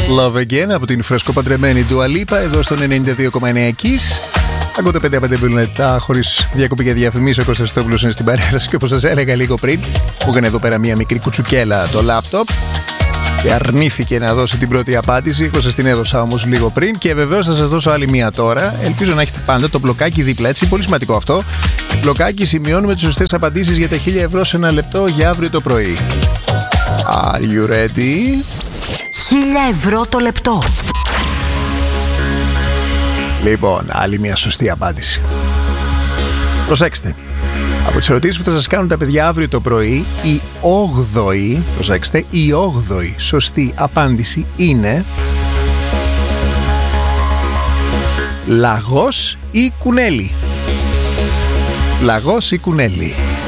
Love Again από την φρεσκοπαντρεμένη Dua Lipa εδώ στον 92,9 Kiss. Ακούτε 5-5 λεπτά χωρίς διακοπή για διαφημίσεις. Ο Κώστας Στόπουλος είναι στην παρέα σας και όπως σας έλεγα λίγο πριν, μου έκανε εδώ πέρα μια μικρή κουτσουκέλα το λάπτοπ και αρνήθηκε να δώσει την πρώτη απάντηση. Εγώ σας την έδωσα όμως λίγο πριν και βεβαίως θα σας δώσω άλλη μία τώρα. Ελπίζω να έχετε πάντα το μπλοκάκι δίπλα, έτσι, πολύ σημαντικό αυτό. Μπλοκάκι, σημειώνουμε τις σωστές απαντήσεις για τα 1.000 ευρώ σε ένα λεπτό για αύριο το πρωί. Are you ready? 1.000 ευρώ το λεπτό. Λοιπόν, άλλη μια σωστή απάντηση. Προσέξτε. Από τις ερωτήσεις που θα σας κάνουν τα παιδιά αύριο το πρωί, η 8η, προσέξτε, η 8η σωστή απάντηση είναι λαγός ή κουνέλι. Λαγός ή κουνέλι.